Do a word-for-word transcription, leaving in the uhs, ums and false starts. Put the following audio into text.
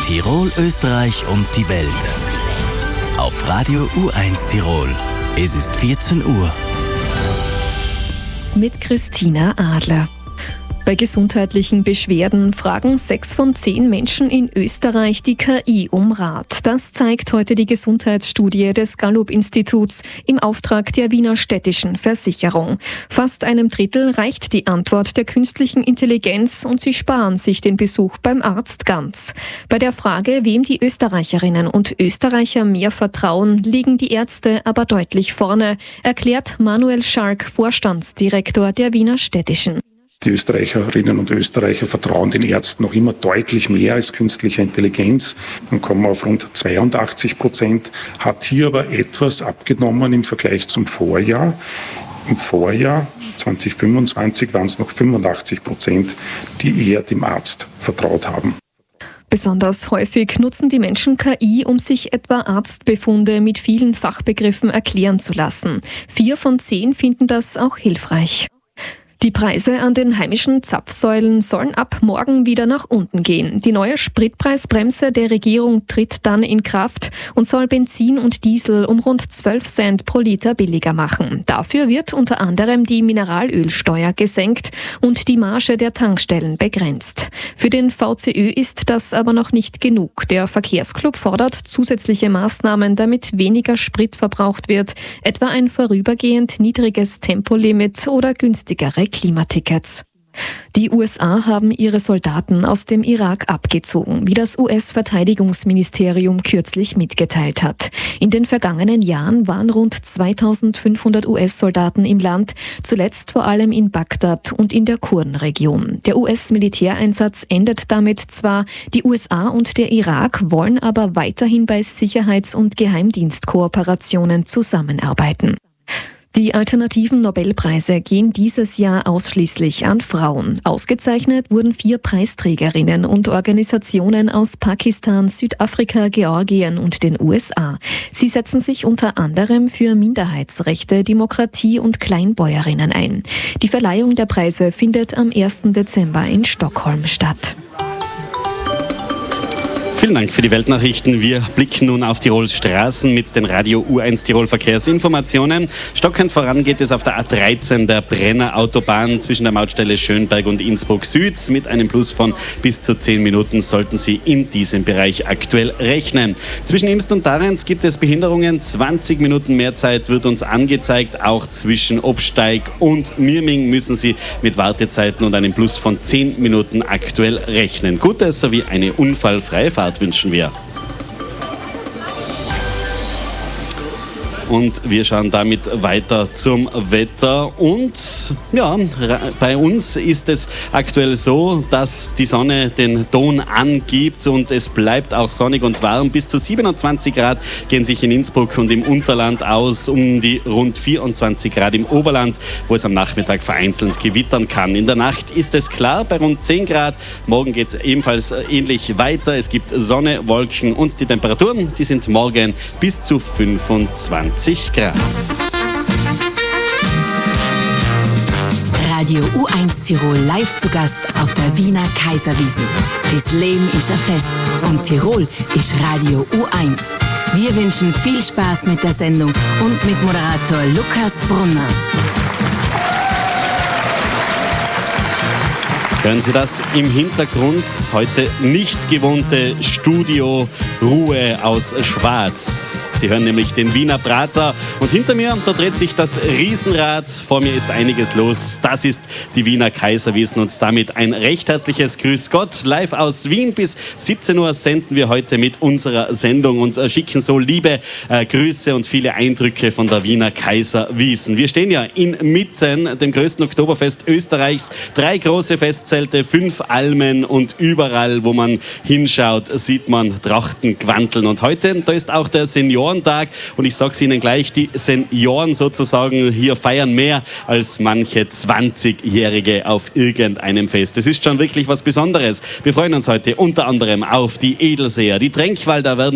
Tirol, Österreich und die Welt. Auf Radio U eins Tirol. Es ist vierzehn Uhr. Mit Christina Adler. Bei gesundheitlichen Beschwerden fragen sechs von zehn Menschen in Österreich die K I um Rat. Das zeigt heute die Gesundheitsstudie des Gallup-Instituts im Auftrag der Wiener Städtischen Versicherung. Fast einem Drittel reicht die Antwort der künstlichen Intelligenz und sie sparen sich den Besuch beim Arzt ganz. Bei der Frage, wem die Österreicherinnen und Österreicher mehr vertrauen, liegen die Ärzte aber deutlich vorne, erklärt Manuel Schark, Vorstandsdirektor der Wiener Städtischen. Die Österreicherinnen und Österreicher vertrauen den Ärzten noch immer deutlich mehr als künstlicher Intelligenz. Dann kommen wir auf rund zweiundachtzig Prozent, hat hier aber etwas abgenommen im Vergleich zum Vorjahr. Im Vorjahr zwanzig fünfundzwanzig waren es noch fünfundachtzig Prozent, die eher dem Arzt vertraut haben. Besonders häufig nutzen die Menschen K I, um sich etwa Arztbefunde mit vielen Fachbegriffen erklären zu lassen. Vier von zehn finden das auch hilfreich. Die Preise an den heimischen Zapfsäulen sollen ab morgen wieder nach unten gehen. Die neue Spritpreisbremse der Regierung tritt dann in Kraft und soll Benzin und Diesel um rund zwölf Cent pro Liter billiger machen. Dafür wird unter anderem die Mineralölsteuer gesenkt und die Marge der Tankstellen begrenzt. Für den V C Ö ist das aber noch nicht genug. Der Verkehrsclub fordert zusätzliche Maßnahmen, damit weniger Sprit verbraucht wird, etwa ein vorübergehend niedriges Tempolimit oder günstigere Klimatickets. Die U S A haben ihre Soldaten aus dem Irak abgezogen, wie das U S-Verteidigungsministerium kürzlich mitgeteilt hat. In den vergangenen Jahren waren rund zweitausendfünfhundert U S-Soldaten im Land, zuletzt vor allem in Bagdad und in der Kurdenregion. Der U S-Militäreinsatz endet damit zwar, die U S A und der Irak wollen aber weiterhin bei Sicherheits- und Geheimdienstkooperationen zusammenarbeiten. Die alternativen Nobelpreise gehen dieses Jahr ausschließlich an Frauen. Ausgezeichnet wurden vier Preisträgerinnen und Organisationen aus Pakistan, Südafrika, Georgien und den U S A. Sie setzen sich unter anderem für Minderheitsrechte, Demokratie und Kleinbäuerinnen ein. Die Verleihung der Preise findet am ersten Dezember in Stockholm statt. Vielen Dank für die Weltnachrichten. Wir blicken nun auf Tirols Straßen mit den Radio U eins Tirol Verkehrsinformationen. Stockend voran geht es auf der A dreizehn, der Brenner Autobahn zwischen der Mautstelle Schönberg und Innsbruck Süd. Mit einem Plus von bis zu zehn Minuten sollten Sie in diesem Bereich aktuell rechnen. Zwischen Imst und Darenz gibt es Behinderungen. zwanzig Minuten mehr Zeit wird uns angezeigt. Auch zwischen Obsteig und Mirming müssen Sie mit Wartezeiten und einem Plus von zehn Minuten aktuell rechnen. Gutes sowie eine unfallfreie Fahrt wünschen wir. Und wir schauen damit weiter zum Wetter. Und ja, bei uns ist es aktuell so, dass die Sonne den Ton angibt und es bleibt auch sonnig und warm. Bis zu siebenundzwanzig Grad gehen sich in Innsbruck und im Unterland aus, um die rund vierundzwanzig Grad im Oberland, wo es am Nachmittag vereinzelt gewittern kann. In der Nacht ist es klar bei rund zehn Grad. Morgen geht es ebenfalls ähnlich weiter. Es gibt Sonne, Wolken und die Temperaturen, die sind morgen bis zu fünfundzwanzig Grad. Radio U eins Tirol live zu Gast auf der Wiener Kaiserwiesn. Das Leben ist ein Fest und Tirol ist Radio U eins. Wir wünschen viel Spaß mit der Sendung und mit Moderator Lukas Brunner. Hören Sie das im Hintergrund? Heute nicht gewohnte Studio-Ruhe aus Schwarz. Sie hören nämlich den Wiener Prater und hinter mir, da dreht sich das Riesenrad. Vor mir ist einiges los. Das ist die Wiener Kaiserwiesn und damit ein recht herzliches Grüß Gott. Live aus Wien bis siebzehn Uhr senden wir heute mit unserer Sendung und schicken so liebe äh, Grüße und viele Eindrücke von der Wiener Kaiserwiesn. Wir stehen ja inmitten dem größten Oktoberfest Österreichs. Drei große Festzelte, fünf Almen und überall, wo man hinschaut, sieht man Trachten, Quanteln. Und heute, da ist auch der Seniorentag und ich sage es Ihnen gleich, die Senioren sozusagen hier feiern mehr als manche zwanzigjährige auf irgendeinem Fest. Das ist schon wirklich was Besonderes. Wir freuen uns heute unter anderem auf die Edelseher, die Tränkwalder werden